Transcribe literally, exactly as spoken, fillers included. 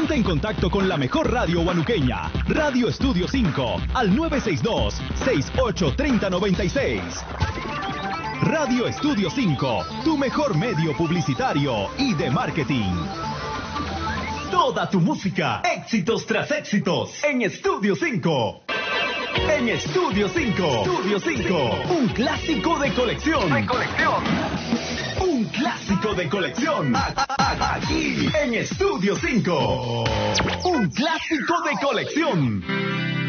Ponte en contacto con la mejor radio huanuqueña, Radio Estudio cinco, al nueve seis dos, seis ocho tres cero nueve seis. Radio Estudio cinco, tu mejor medio publicitario y de marketing. Toda tu música, éxitos tras éxitos, en Estudio cinco. En Estudio cinco. Estudio cinco. Un clásico de colección. De colección. Un clásico de colección. Aquí en Estudio cinco. Un clásico de colección.